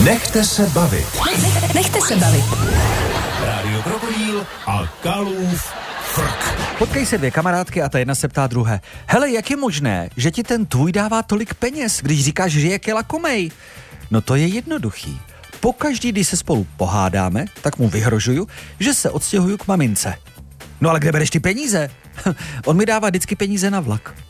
Nechte se bavit. Nechte se bavit. Rádio Krokodýl a Kalův frk. Potkají se dvě kamarádky a ta jedna se ptá druhé. Hele, jak je možné, že ti ten tvůj dává tolik peněz, když říkáš, že je lakomej? No to je jednoduchý. Pokaždý, když se spolu pohádáme, tak mu vyhrožuju, že se odstěhuju k mamince. No ale kde bereš ty peníze? On mi dává vždycky peníze na vlak.